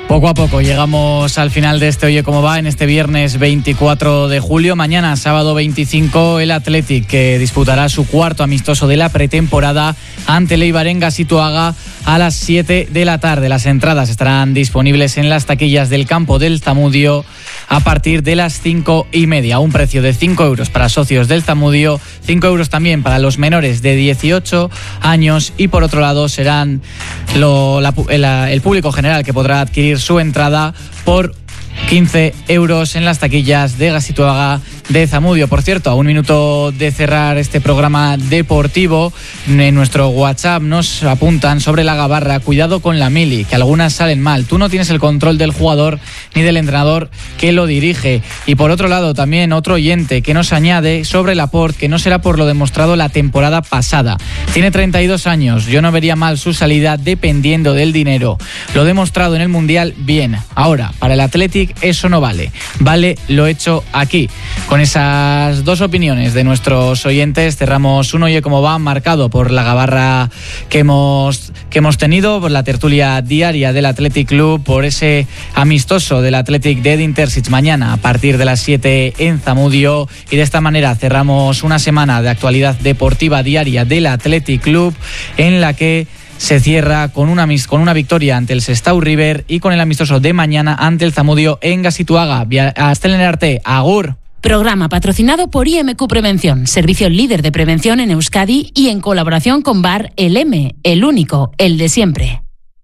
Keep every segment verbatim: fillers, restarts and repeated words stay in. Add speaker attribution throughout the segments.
Speaker 1: Poco a poco llegamos al final de este Oye Cómo Va en este viernes veinticuatro de julio. Mañana, sábado veinticinco, el Athletic, que disputará su cuarto amistoso de la pretemporada ante el Eibar en Gazituaga a las siete de la tarde. Las entradas estarán disponibles en las taquillas del campo del Zamudio a partir de las cinco y media. Un precio de cinco euros para socios del Zamudio, cinco euros también para los menores de dieciocho años, y por otro lado serán lo, la, la, el público general que podrá adquirir su entrada por quince euros en las taquillas de Gazituaga de Zamudio. Por cierto, a un minuto de cerrar este programa deportivo, en nuestro WhatsApp nos apuntan sobre la gabarra: cuidado con la mili, que algunas salen mal. Tú no tienes el control del jugador ni del entrenador que lo dirige. Y por otro lado, también otro oyente que nos añade sobre Laporte, que no será por lo demostrado la temporada pasada. Tiene treinta y dos años, yo no vería mal su salida dependiendo del dinero. Lo demostrado en el Mundial, bien. Ahora, para el Athletic eso no vale. Vale lo hecho aquí. Con esas dos opiniones de nuestros oyentes cerramos un Oye Cómo Va marcado por la gabarra que hemos, que hemos tenido, por la tertulia diaria del Athletic Club, por ese amistoso del Athletic de Edin Terzic mañana a partir de las siete en Zamudio, y de esta manera cerramos una semana de actualidad deportiva diaria del Athletic Club, en la que se cierra con una, con una victoria ante el Sestao River y con el amistoso de mañana ante el Zamudio en Gazituaga. Hasta el arte, agur.
Speaker 2: Programa patrocinado por I M Q Prevención, servicio líder de prevención en Euskadi, y en colaboración con Bar El M, el único, el de siempre.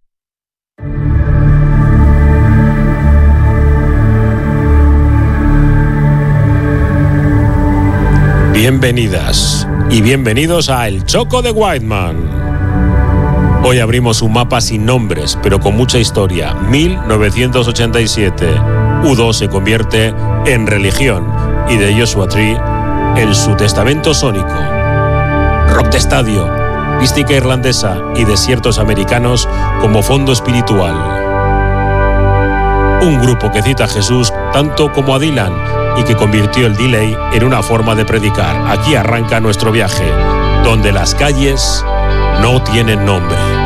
Speaker 3: Bienvenidas y bienvenidos a El Choco de Whiteman. Hoy abrimos un mapa sin nombres, pero con mucha historia. mil novecientos ochenta y siete. U dos se convierte en religión, y de Joshua Tree en su testamento sónico. Rock de estadio, mística irlandesa y desiertos americanos como fondo espiritual. Un grupo que cita a Jesús tanto como a Dylan y que convirtió el delay en una forma de predicar. Aquí arranca nuestro viaje, donde las calles no tienen nombre.